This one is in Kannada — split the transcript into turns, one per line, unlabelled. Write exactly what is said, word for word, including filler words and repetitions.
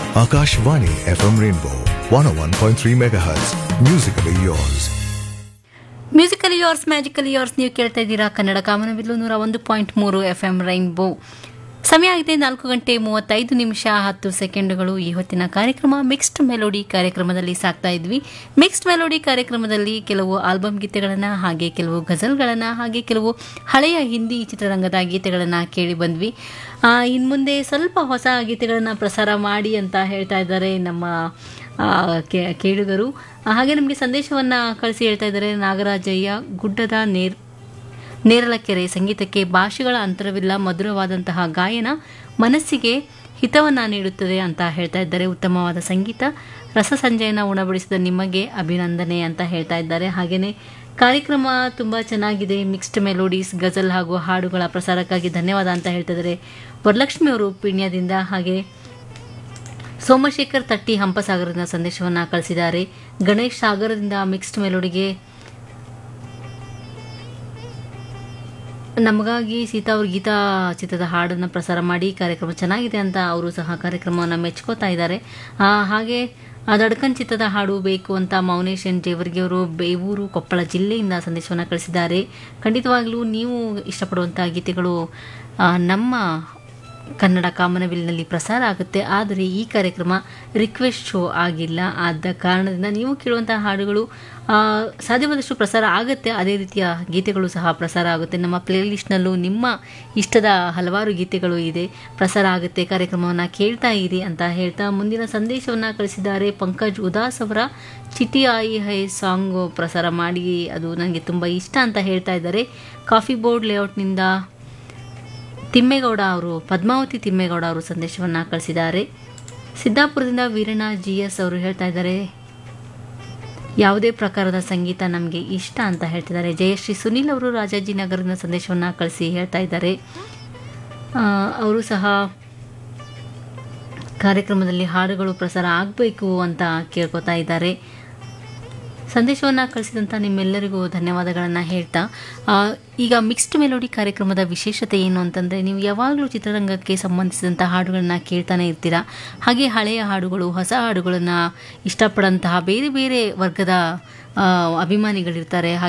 Akashvani F M Rainbow one oh one point three megahertz. Musically yours.
Musically yours magically yours ನೀವು ಕೇಳ್ತಾ ಇದ್ದೀರಾ ಕನ್ನಡ ಕಾಮನಬಿಲ್ಲು ನೂರ ಒಂದು ಪಾಯಿಂಟ್ ಮೂರು ಎಫ್ ಎಂ ರೈನ್ಬೋ. ಸಮಯ ಆಗಿದೆ ನಾಲ್ಕು ಗಂಟೆ ಮೂವತ್ತೈದು ನಿಮಿಷ ಹತ್ತು ಸೆಕೆಂಡುಗಳು. ಈ ಹೊತ್ತಿನ ಕಾರ್ಯಕ್ರಮ ಮಿಕ್ಸ್ಡ್ ಮೆಲೋಡಿ ಕಾರ್ಯಕ್ರಮದಲ್ಲಿ ಸಾಕ್ತಾ ಇದ್ವಿ. ಮಿಕ್ಸ್ಡ್ ಮೆಲೋಡಿ ಕಾರ್ಯಕ್ರಮದಲ್ಲಿ ಕೆಲವು ಆಲ್ಬಮ್ ಗೀತೆಗಳನ್ನು, ಹಾಗೆ ಕೆಲವು ಗಜಲ್ಗಳನ್ನು, ಹಾಗೆ ಕೆಲವು ಹಳೆಯ ಹಿಂದಿ ಚಿತ್ರರಂಗದ ಗೀತೆಗಳನ್ನು ಕೇಳಿ ಬಂದ್ವಿ. ಇನ್ನು ಮುಂದೆ ಸ್ವಲ್ಪ ಹೊಸ ಗೀತೆಗಳನ್ನು ಪ್ರಸಾರ ಮಾಡಿ ಅಂತ ಹೇಳ್ತಾ ಇದ್ದಾರೆ ನಮ್ಮ ಕೇಳುಗರು. ಹಾಗೆ ನಮಗೆ ಸಂದೇಶವನ್ನು ಕಳಿಸಿ ಹೇಳ್ತಾ ಇದ್ದಾರೆ, ನಾಗರಾಜಯ್ಯ ಗುಡ್ಡದ ನೇರ್ ನೇರಲಕೆರೆ ಸಂಗೀತಕ್ಕೆ ಭಾಷೆಗಳ ಅಂತರವಿಲ್ಲ, ಮಧುರವಾದಂತಹ ಗಾಯನ ಮನಸ್ಸಿಗೆ ಹಿತವನ್ನು ನೀಡುತ್ತದೆ ಅಂತ ಹೇಳ್ತಾ ಇದ್ದಾರೆ. ಉತ್ತಮವಾದ ಸಂಗೀತ ರಸ ಸಂಜಯನ ಉಣಬಡಿಸಿದ ನಿಮಗೆ ಅಭಿನಂದನೆ ಅಂತ ಹೇಳ್ತಾ ಇದ್ದಾರೆ. ಹಾಗೆಯೇ ಕಾರ್ಯಕ್ರಮ ತುಂಬ ಚೆನ್ನಾಗಿದೆ, ಮಿಕ್ಸ್ಡ್ ಮೆಲೋಡೀಸ್ ಗಜಲ್ ಹಾಗೂ ಹಾಡುಗಳ ಪ್ರಸಾರಕ್ಕಾಗಿ ಧನ್ಯವಾದ ಅಂತ ಹೇಳ್ತಾ ಇದ್ದಾರೆ ವರಲಕ್ಷ್ಮಿ ಅವರು ಪಿಣ್ಯದಿಂದ. ಹಾಗೆ ಸೋಮಶೇಖರ್ ತಟ್ಟಿ ಹಂಪಸಾಗರದಿಂದ ಸಂದೇಶವನ್ನು ಕಳಿಸಿದ್ದಾರೆ. ಗಣೇಶ್ ಸಾಗರದಿಂದ ಮಿಕ್ಸ್ಡ್ ಮೆಲೋಡಿಗೆ ನಮಗಾಗಿ ಸೀತಾ ಅವ್ರ ಗೀತಾ ಚಿತ್ರದ ಹಾಡನ್ನು ಪ್ರಸಾರ ಮಾಡಿ ಕಾರ್ಯಕ್ರಮ ಚೆನ್ನಾಗಿದೆ ಅಂತ ಅವರು ಸಹ ಕಾರ್ಯಕ್ರಮವನ್ನು ಮೆಚ್ಕೋತಾ ಇದ್ದಾರೆ. ಹಾಗೆ ದಡ್ಕನ್ ಚಿತ್ರದ ಹಾಡು ಬೇಕು ಅಂತ ಮೌನೇಶ್ ಎನ್ ಜೇವರ್ಗಿ ಅವರು ಬೇವೂರು ಕೊಪ್ಪಳ ಜಿಲ್ಲೆಯಿಂದ ಸಂದೇಶವನ್ನು ಕಳಿಸಿದ್ದಾರೆ. ಖಂಡಿತವಾಗ್ಲೂ ನೀವು ಇಷ್ಟಪಡುವಂಥ ಗೀತೆಗಳು ನಮ್ಮ ಕನ್ನಡ ಕಾಮನಬಿಲ್ನಲ್ಲಿ ಪ್ರಸಾರ ಆಗುತ್ತೆ. ಆದರೆ ಈ ಕಾರ್ಯಕ್ರಮ ರಿಕ್ವೆಸ್ಟ್ ಶೋ ಆಗಿಲ್ಲ. ಆದ ಕಾರಣದಿಂದ ನೀವು ಕೇಳುವಂತಹ ಹಾಡುಗಳು ಸಾಧ್ಯವಾದಷ್ಟು ಪ್ರಸಾರ ಆಗುತ್ತೆ. ಅದೇ ರೀತಿಯ ಗೀತೆಗಳು ಸಹ ಪ್ರಸಾರ ಆಗುತ್ತೆ. ನಮ್ಮ ಪ್ಲೇಲಿಸ್ಟ್ನಲ್ಲೂ ನಿಮ್ಮ ಇಷ್ಟದ ಹಲವಾರು ಗೀತೆಗಳು ಇದೆ, ಪ್ರಸಾರ ಆಗುತ್ತೆ. ಕಾರ್ಯಕ್ರಮವನ್ನು ಕೇಳ್ತಾ ಇರಿ ಅಂತ ಹೇಳ್ತಾ ಮುಂದಿನ ಸಂದೇಶವನ್ನು ಕಳಿಸಿದ್ದಾರೆ ಪಂಕಜ್ ಉದಾಸ್ ಅವರ ಚಿಟಿ ಆಯಿ ಹೈ ಸಾಂಗು ಪ್ರಸಾರ ಮಾಡಿ, ಅದು ನನಗೆ ತುಂಬ ಇಷ್ಟ ಅಂತ ಹೇಳ್ತಾ ಇದ್ದಾರೆ. ಕಾಫಿ ಬೋರ್ಡ್ ಲೇಔಟ್ನಿಂದ ತಿಮ್ಮೇಗೌಡ ಅವರು, ಪದ್ಮಾವತಿ ತಿಮ್ಮೇಗೌಡ ಅವರು ಸಂದೇಶವನ್ನು ಕಳಿಸಿದ್ದಾರೆ. ಸಿದ್ದಾಪುರದಿಂದ ವೀರಣ್ಣ ಜಿ ಎಸ್ ಅವರು ಹೇಳ್ತಾ ಇದ್ದಾರೆ, ಯಾವುದೇ ಪ್ರಕಾರದ ಸಂಗೀತ ನಮಗೆ ಇಷ್ಟ ಅಂತ ಹೇಳ್ತಿದ್ದಾರೆ. ಜಯಶ್ರೀ ಸುನೀಲ್ ಅವರು ರಾಜಾಜಿನಗರದಿಂದ ಸಂದೇಶವನ್ನು ಕಳಿಸಿ ಹೇಳ್ತಾ ಇದ್ದಾರೆ. ಅವರು ಸಹ ಕಾರ್ಯಕ್ರಮದಲ್ಲಿ ಹಾಡುಗಳು ಪ್ರಸಾರ ಆಗಬೇಕು ಅಂತ ಕೇಳ್ಕೊತಾ ಇದ್ದಾರೆ. ಸಂದೇಶವನ್ನು ಕಳಿಸಿದಂಥ ನಿಮ್ಮೆಲ್ಲರಿಗೂ ಧನ್ಯವಾದಗಳನ್ನು ಹೇಳ್ತಾ, ಈಗ ಮಿಕ್ಸ್ಡ್ ಮೆಲೋಡಿ ಕಾರ್ಯಕ್ರಮದ ವಿಶೇಷತೆ ಏನು ಅಂತಂದರೆ, ನೀವು ಯಾವಾಗಲೂ ಚಿತ್ರರಂಗಕ್ಕೆ ಸಂಬಂಧಿಸಿದಂಥ ಹಾಡುಗಳನ್ನು ಕೇಳ್ತಾನೆ ಇರ್ತೀರಾ. ಹಾಗೆ ಹಳೆಯ ಹಾಡುಗಳು, ಹೊಸ ಹಾಡುಗಳನ್ನು ಇಷ್ಟಪಡೋಂತಹ ಬೇರೆ ಬೇರೆ ವರ್ಗದ ಅಭಿಮಾನಿಗಳಿರ್ತಾರೆ.